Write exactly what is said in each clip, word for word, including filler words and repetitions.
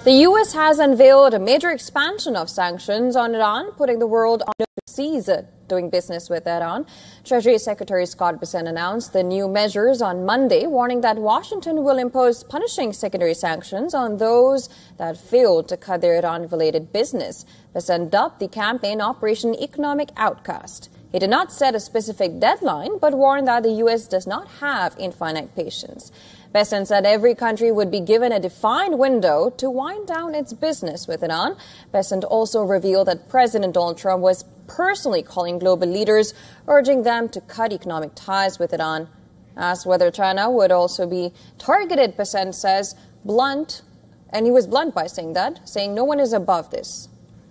The U S has unveiled a major expansion of sanctions on Iran, putting the world on notice to cease doing business with Iran. Treasury Secretary Scott Bessent announced the new measures on Monday, warning that Washington will impose punishing secondary sanctions on those that failed to cut their Iran-related business. Bessent dubbed the campaign Operation Economic Outcast. He did not set a specific deadline, but warned that the U S does not have infinite patience. Bessent said every country would be given a defined window to wind down its business with Iran. Bessent also revealed that President Donald Trump was personally calling global leaders, urging them to cut economic ties with Iran. Asked whether China would also be targeted, Bessent says blunt, and he was blunt by saying that, saying no one is above this.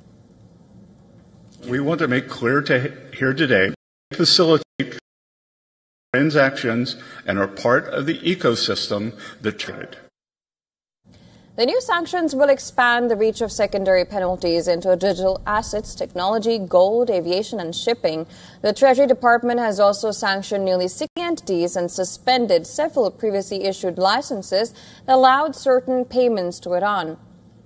We want to make clear to here today, facilitate transactions and are part of the ecosystem that trade. The new sanctions will expand the reach of secondary penalties into digital assets, technology, gold, aviation, and shipping. The Treasury Department has also sanctioned nearly sixty entities and suspended several previously issued licenses that allowed certain payments to Iran.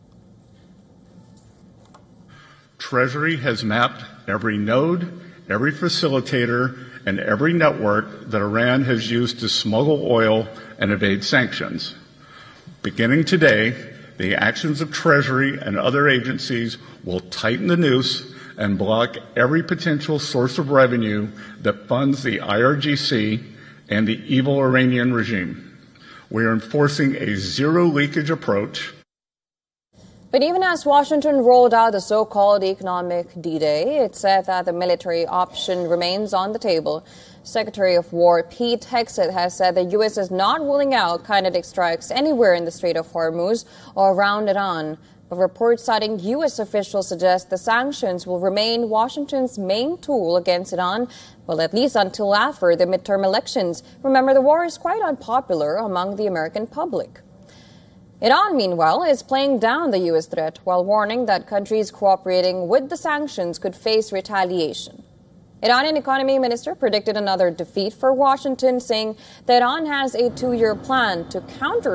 Treasury has mapped every node, every facilitator, and every network that Iran has used to smuggle oil and evade sanctions. Beginning today, the actions of Treasury and other agencies will tighten the noose and block every potential source of revenue that funds the I R G C and the evil Iranian regime. We are enforcing a zero leakage approach. But even as Washington rolled out the so-called economic D-Day, it said that the military option remains on the table. Secretary of War Pete Hegseth has said the U S is not ruling out kinetic strikes anywhere in the Strait of Hormuz or around Iran. But reports citing U S officials suggest the sanctions will remain Washington's main tool against Iran, well, at least until after the midterm elections. Remember, the war is quite unpopular among the American public. Iran, meanwhile, is playing down the U S threat while warning that countries cooperating with the sanctions could face retaliation. Iranian economy minister predicted another defeat for Washington, saying that Iran has a two-year plan to counter